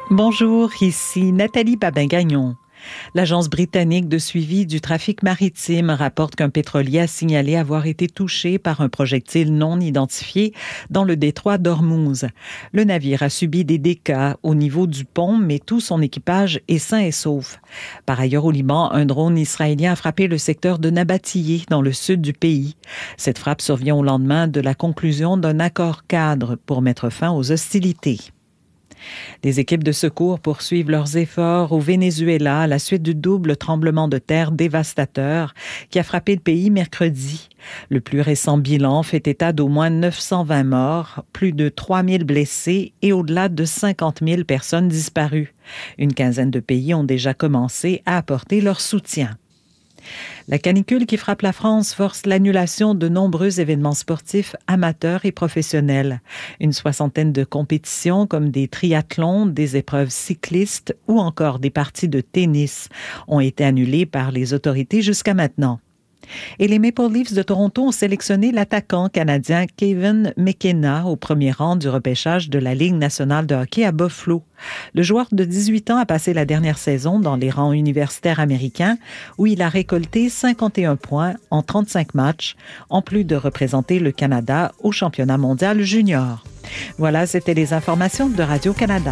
Bonjour, ici Nathalie Babin-Gagnon. L'Agence britannique de suivi du trafic maritime rapporte qu'un pétrolier a signalé avoir été touché par un projectile non identifié dans le détroit d'Ormuz. Le navire a subi des dégâts au niveau du pont, mais tout son équipage est sain et sauf. Par ailleurs, au Liban, un drone israélien a frappé le secteur de Nabatiyé, dans le sud du pays. Cette frappe survient au lendemain de la conclusion d'un accord cadre pour mettre fin aux hostilités. Des équipes de secours poursuivent leurs efforts au Venezuela à la suite du double tremblement de terre dévastateur qui a frappé le pays mercredi. Le plus récent bilan fait état d'au moins 920 morts, plus de 3000 blessés et au-delà de 50 000 personnes disparues. Une quinzaine de pays ont déjà commencé à apporter leur soutien. La canicule qui frappe la France force l'annulation de nombreux événements sportifs amateurs et professionnels. Une soixantaine de compétitions comme des triathlons, des épreuves cyclistes ou encore des parties de tennis ont été annulées par les autorités jusqu'à maintenant. Et les Maple Leafs de Toronto ont sélectionné l'attaquant canadien Kevin McKenna au premier rang du repêchage de la Ligue nationale de hockey à Buffalo. Le joueur de 18 ans a passé la dernière saison dans les rangs universitaires américains où il a récolté 51 points en 35 matchs, en plus de représenter le Canada au championnat mondial junior. Voilà, c'était les informations de Radio-Canada.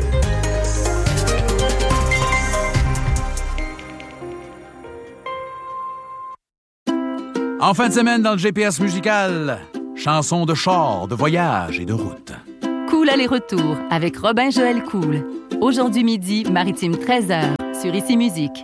En fin de semaine dans le GPS musical, chansons de char, de voyage et de route. Cool aller-retour avec Robin-Joël Cool. Aujourd'hui midi, Maritime 13h sur Ici Musique.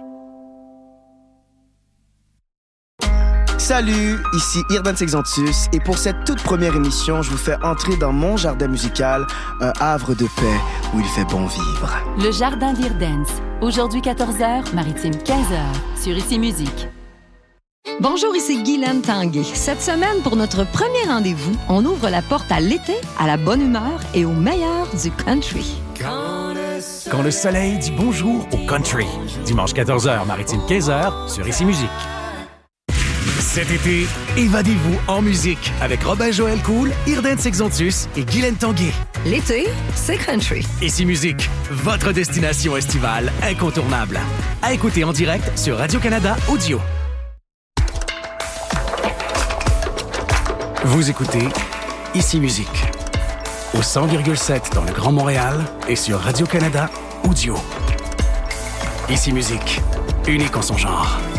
Salut, ici Irdan Sexantus et pour cette toute première émission, je vous fais entrer dans mon jardin musical, un havre de paix où il fait bon vivre. Le Jardin d'Irdance. Aujourd'hui 14h, Maritime 15h sur Ici Musique. Bonjour, ici Guylaine Tanguay. Cette semaine, pour notre premier rendez-vous, on ouvre la porte à l'été, à la bonne humeur et au meilleur du country. Quand le soleil dit bonjour au country. Dimanche 14h, Maritime 15h, sur Ici Musique. Cet été, évadez-vous en musique avec Robin-Joël Cool, Irdan Sexantus et Guylaine Tanguay. L'été, c'est country. Ici Musique, votre destination estivale incontournable. À écouter en direct sur Radio-Canada Audio. Vous écoutez Ici Musique, au 100,7 dans le Grand Montréal et sur Radio-Canada Audio. Ici Musique, unique en son genre.